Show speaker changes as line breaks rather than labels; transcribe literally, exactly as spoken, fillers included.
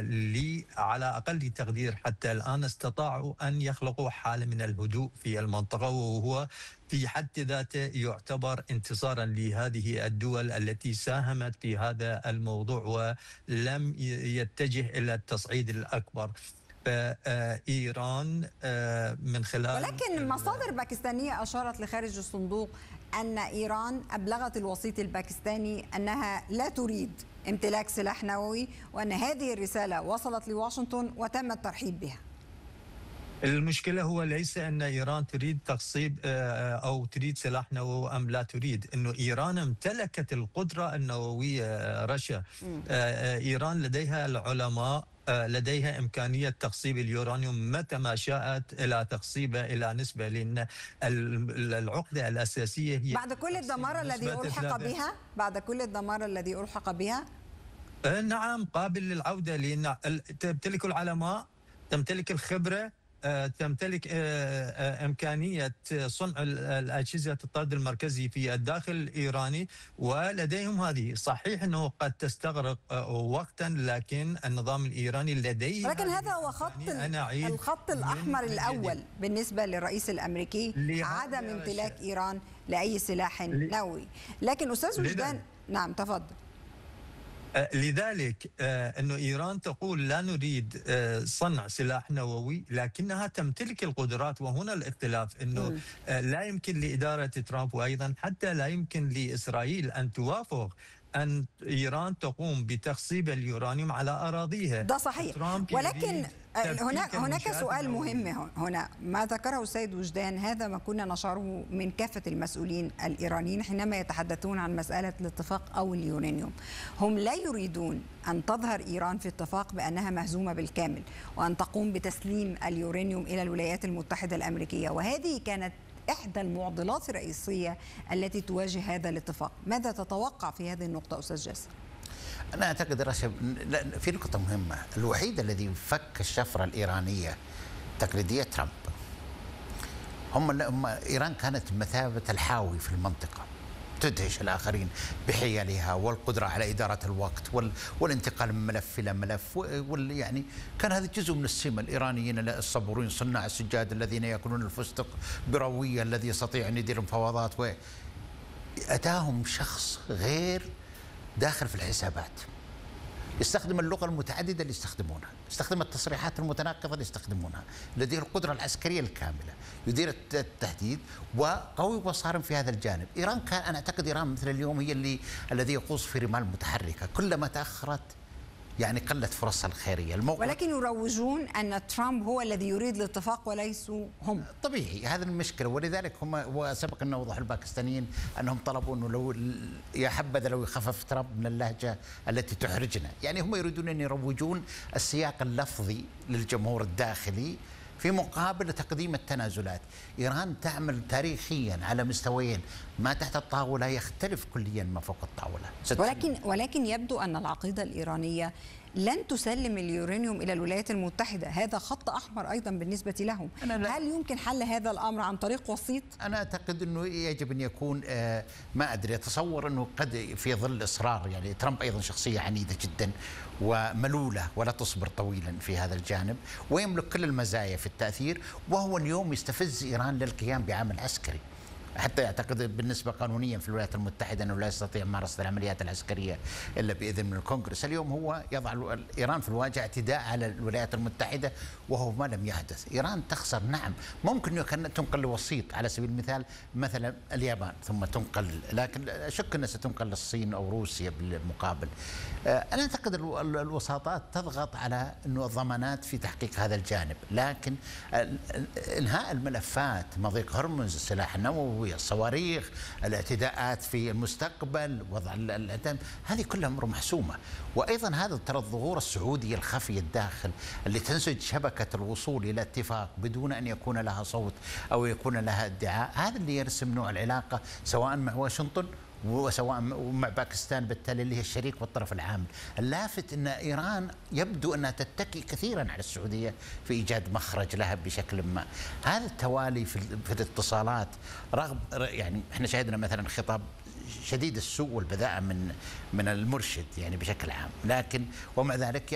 لي على أقل تقدير حتى الآن استطاعوا أن يخلقوا حالة من الهدوء في المنطقة، وهو في حد ذاته يعتبر انتصارا لهذه الدول التي ساهمت في هذا الموضوع ولم يتجه إلى التصعيد الأكبر. فإيران من خلال
ولكن مصادر باكستانية أشارت لخارج الصندوق أن إيران أبلغت الوسيط الباكستاني أنها لا تريد امتلاك سلاح نووي، وأن هذه الرسالة وصلت لواشنطن وتم الترحيب بها.
المشكلة هو ليس أن إيران تريد تغصيب أو تريد سلاح نووي أم لا تريد، أنه إيران امتلكت القدرة النووية رشا. إيران لديها العلماء، لديها إمكانية تخصيب اليورانيوم متى ما شاءت إلى تخصيبه إلى نسبة، لأن العقدة الأساسية هي
بعد كل الدمار الذي ألحق بها بعد كل الدمار الذي ألحق بها
نعم قابل للعودة، لأن تمتلك العلماء، تمتلك الخبرة، تمتلك إمكانية صنع الأجهزة الطرد المركزي في الداخل الإيراني، ولديهم هذه. صحيح أنه قد تستغرق وقتا، لكن النظام الإيراني لديه،
ولكن هذا هو خط الخط الأحمر الأول بالنسبة للرئيس الأمريكي، عدم امتلاك إيران لأي سلاح نووي. لكن أستاذ وجدان، نعم تفضل.
لذلك أن إيران تقول لا نريد صنع سلاح نووي، لكنها تمتلك القدرات، وهنا الاختلاف، أنه لا يمكن لإدارة ترامب وأيضا حتى لا يمكن لإسرائيل أن توافق أن إيران تقوم بتخصيب اليورانيوم على أراضيها.
ده صحيح، ولكن هناك هناك سؤال مهم هنا. ما ذكره السيد وجدان هذا ما كنا نشعره من كافة المسؤولين الإيرانيين حينما يتحدثون عن مسألة الاتفاق أو اليورانيوم. هم لا يريدون أن تظهر إيران في اتفاق بأنها مهزومة بالكامل وأن تقوم بتسليم اليورانيوم إلى الولايات المتحدة الأمريكية، وهذه كانت إحدى المعضلات الرئيسية التي تواجه هذا الاتفاق. ماذا تتوقع في هذه النقطة أستاذ جاسم؟
أنا أعتقد رشا في نقطة مهمة. الوحيد الذي فك الشفرة الإيرانية تقليدية ترامب. هم, هم إيران كانت بمثابة الحاوي في المنطقة، تدهش الآخرين بحيلها والقدرة على إدارة الوقت والانتقال من ملف إلى ملف، وال يعني كان هذا جزء من السمة. الإيرانيين الصبورين صناع السجاد الذين يأكلون الفستق بروية، الذي يستطيع أن يدير مفاوضات، وأتاهم شخص غير داخل في الحسابات، يستخدم اللغة المتعددة اللي يستخدمونها، يستخدم التصريحات المتناقضة اللي يستخدمونها، لديه القدرة العسكرية الكاملة، يدير التهديد، وقوي وصارم في هذا الجانب. إيران كان أنا أعتقد إيران مثل اليوم هي اللي الذي يقوس في رمال متحركة، كلما تأخرت يعني قلت فرصها الخيرية.
ولكن يروجون أن ترامب هو الذي يريد الاتفاق وليسوا هم.
طبيعي، هذا المشكلة، ولذلك هم وسبق أن وضح الباكستانيين أنهم طلبوا أنه لو يا حبذا لو يخفف ترامب من اللهجة التي تحرجنا. يعني هم يريدون أن يروجون السياق اللفظي للجمهور الداخلي في مقابل تقديم التنازلات. إيران تعمل تاريخيا على مستويين، ما تحت الطاولة يختلف كليا ما فوق الطاولة.
ولكن ولكن يبدو أن العقيدة الإيرانية لن تسلم اليورانيوم إلى الولايات المتحدة، هذا خط أحمر أيضا بالنسبة لهم. هل يمكن حل هذا الأمر عن طريق وسيط؟
أنا أعتقد أنه يجب أن يكون آه ما أدري، أتصور أنه قد في ظل إصرار، يعني ترامب أيضا شخصية عنيدة جدا وملولة ولا تصبر طويلا في هذا الجانب، ويملك كل المزايا في التأثير، وهو اليوم يستفز إيران للقيام بعمل عسكري. حتى يعتقد بالنسبة قانونيا في الولايات المتحدة أنه لا يستطيع ممارسة العمليات العسكرية إلا بإذن من الكونغرس. اليوم هو يضع إيران في الواجهة اعتداء على الولايات المتحدة وهو ما لم يحدث. إيران تخسر، نعم ممكن أن تنقل لوسيط على سبيل المثال مثلا اليابان ثم تنقل، لكن أشك أنها ستنقل للصين أو روسيا بالمقابل. أنا أعتقد الوساطات تضغط على أنه الضمانات في تحقيق هذا الجانب، لكن إنهاء الملفات، مضيق هرمز، السلاح النووي، الصواريخ، الاعتداءات في المستقبل، وضع الاعتداء، هذه كلها امور محسومه. وايضا هذا ترى الظهور السعودي الخفي الداخل اللي تنسج شبكه الوصول الى اتفاق بدون ان يكون لها صوت او يكون لها ادعاء، هذا اللي يرسم نوع العلاقه سواء مع واشنطن وسواء مع باكستان، بالتالي اللي هي الشريك والطرف العامل. اللافت ان ايران يبدو انها تتكي كثيرا على السعوديه في ايجاد مخرج لها بشكل ما. هذا التوالي في, في الاتصالات، رغم يعني احنا شاهدنا مثلا خطاب شديد السوء والبذاءه من من المرشد يعني بشكل عام، لكن ومع ذلك